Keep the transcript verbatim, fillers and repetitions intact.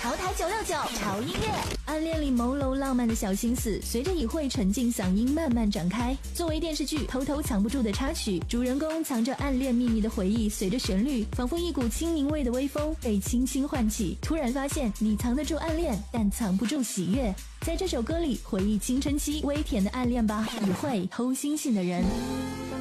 潮台九六九潮音乐，暗恋里朦胧浪漫的小心思，随着以会沉静嗓音慢慢展开。作为电视剧偷偷藏不住的插曲，主人公藏着暗恋秘密的回忆，随着旋律，仿佛一股清明味的微风被轻轻唤起。突然发现，你藏得住暗恋，但藏不住喜悦。在这首歌里，回忆青春期微甜的暗恋吧，以会偷星星的人。